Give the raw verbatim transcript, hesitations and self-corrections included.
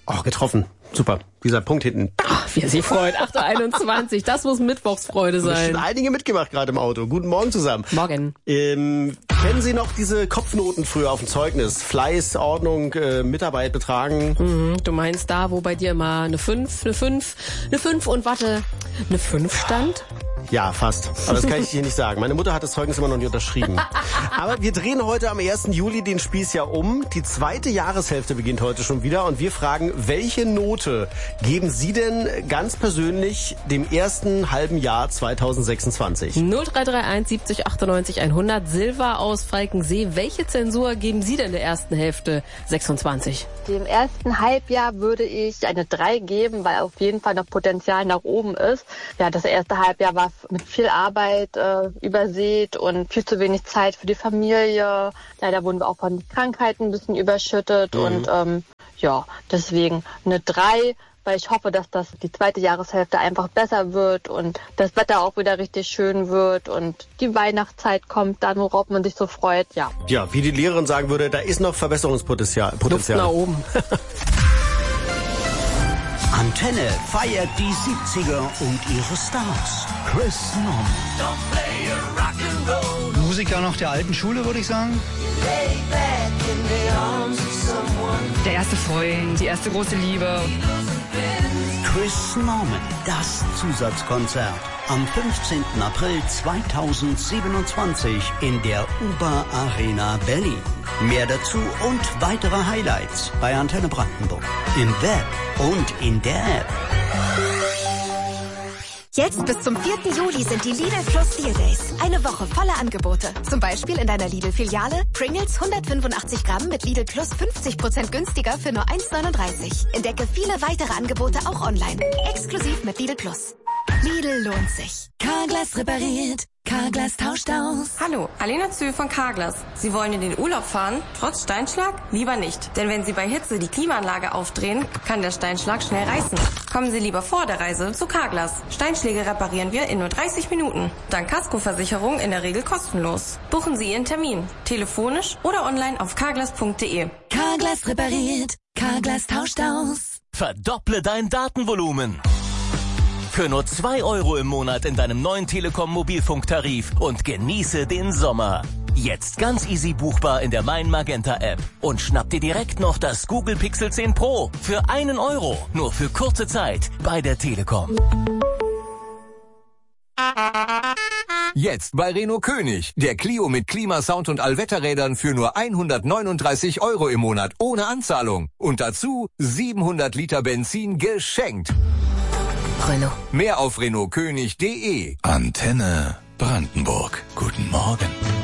Oh, getroffen. Super. Dieser Punkt hinten. Ach, wie er sich freut. acht Uhr einundzwanzig. Das muss Mittwochsfreude sein. Da haben einige mitgemacht gerade im Auto. Guten Morgen zusammen. Morgen. Ähm, kennen Sie noch diese Kopfnoten früher auf dem Zeugnis? Fleiß, Ordnung, äh, Mitarbeit betragen? Mhm, du meinst da, wo bei dir immer eine fünf, eine fünf, eine fünf und warte, eine fünf stand? Ja, fast. Aber das kann ich hier nicht sagen. Meine Mutter hat das Zeugnis immer noch nicht unterschrieben. Aber wir drehen heute am ersten Juli den Spieß ja um. Die zweite Jahreshälfte beginnt heute schon wieder und wir fragen, welche Note geben Sie denn ganz persönlich dem ersten halben Jahr zweitausendsechsundzwanzig? null drei drei eins siebzig achtundneunzig hundert. Silva aus Falkensee. Welche Zensur geben Sie denn der ersten Hälfte sechsundzwanzig? Dem ersten Halbjahr würde ich eine drei geben, weil auf jeden Fall noch Potenzial nach oben ist. Ja, das erste Halbjahr war mit viel Arbeit äh, übersät und viel zu wenig Zeit für die Familie. Leider wurden wir auch von Krankheiten ein bisschen überschüttet. Mhm. Und ähm, ja, deswegen eine drei, weil ich hoffe, dass das die zweite Jahreshälfte einfach besser wird und das Wetter auch wieder richtig schön wird und die Weihnachtszeit kommt dann, worauf man sich so freut, ja. Ja, wie die Lehrerin sagen würde, da ist noch Verbesserungspotenzial. Potenzial. Luft nach oben. Antenne feiert die siebziger und ihre Stars. Chris Norman. Musiker noch der alten Schule, würde ich sagen. Der erste Freund, die erste große Liebe. Chris Norman, das Zusatzkonzert. Am fünfzehnten April zweitausendsiebenundzwanzig in der UBA Arena Berlin. Mehr dazu und weitere Highlights bei Antenne Brandenburg. Im Web und in der App. Jetzt bis zum vierten Juli sind die Lidl Plus Deal Days. Eine Woche voller Angebote. Zum Beispiel in deiner Lidl-Filiale Pringles hundertfünfundachtzig Gramm mit Lidl Plus fünfzig Prozent günstiger für nur eins neununddreißig. Entdecke viele weitere Angebote auch online. Exklusiv mit Lidl Plus. Lidl lohnt sich. Carglass repariert. Carglass tauscht aus. Hallo, Alena Zühl von Carglass. Sie wollen in den Urlaub fahren, trotz Steinschlag? Lieber nicht. Denn wenn Sie bei Hitze die Klimaanlage aufdrehen, kann der Steinschlag schnell reißen. Kommen Sie lieber vor der Reise zu Carglass. Steinschläge reparieren wir in nur dreißig Minuten. Dank Kaskoversicherung in der Regel kostenlos. Buchen Sie Ihren Termin. Telefonisch oder online auf carglass punkt de. Carglass repariert. Carglass tauscht aus. Verdopple dein Datenvolumen. Für nur zwei Euro im Monat in deinem neuen Telekom-Mobilfunktarif und genieße den Sommer. Jetzt ganz easy buchbar in der Mein Magenta App. Und schnapp dir direkt noch das Google Pixel zehn Pro für einen Euro. Nur für kurze Zeit bei der Telekom. Jetzt bei Renault König. Der Clio mit Klimasound und Allwetterrädern für nur hundertneununddreißig Euro im Monat ohne Anzahlung. Und dazu siebenhundert Liter Benzin geschenkt. Renault. Mehr auf renault könig punkt de. Antenne Brandenburg. Guten Morgen.